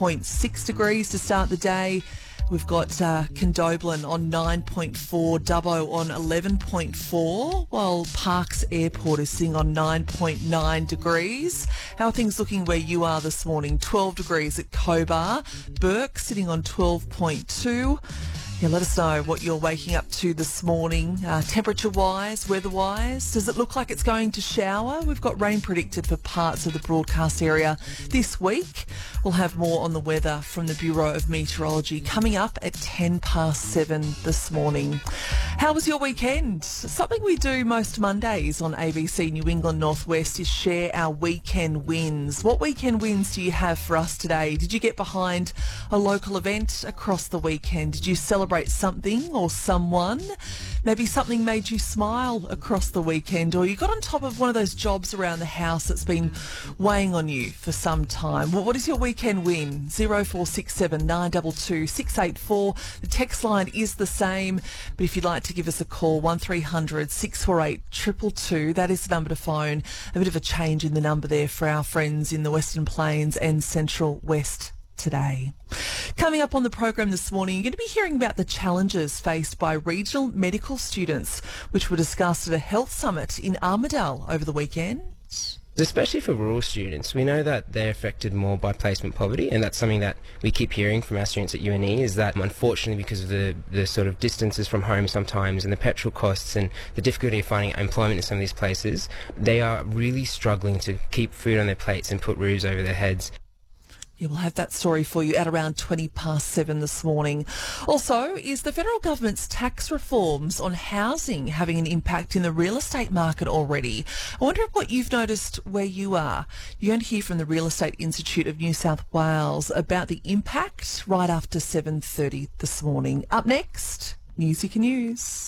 8.6 degrees to start the day. We've got Condobolin on 9.4, Dubbo on 11.4, while Parkes Airport is sitting on 9.9 degrees. How are things looking where you are this morning? 12 degrees at Cobar, Burke sitting on 12.2. Yeah, let us know what you're waking up to this morning, temperature-wise, weather-wise. Does it look like it's going to shower? We've got rain predicted for parts of the broadcast area this week. We'll have more on the weather from the Bureau of Meteorology coming up at 7:10 this morning. How was your weekend? Something we do most Mondays on ABC New England Northwest is share our weekend wins. What weekend wins do you have for us today? Did you get behind a local event across the weekend? Did you celebrate something or someone? Maybe something made you smile across the weekend, or you got on top of one of those jobs around the house that's been weighing on you for some time. Well, what is your weekend win? 0467 922 684. The text line is the same, but if you'd like to give us a call, 1300 648 222, that is the number to phone. A bit of a change in the number there for our friends in the Western Plains and Central West today. Coming up on the program this morning, you're going to be hearing about the challenges faced by regional medical students, which were discussed at a health summit in Armidale over the weekend. Especially for rural students, we know that they're affected more by placement poverty, and that's something that we keep hearing from our students at UNE, is that unfortunately because of the sort of distances from home sometimes and the petrol costs and the difficulty of finding employment in some of these places, they are really struggling to keep food on their plates and put roofs over their heads. Yeah, we'll have that story for you at around 7:20 this morning. Also, is the federal government's tax reforms on housing having an impact in the real estate market already? I wonder what you've noticed where you are. You're going to hear from the Real Estate Institute of New South Wales about the impact right after 7:30 this morning. Up next, News You Can Use.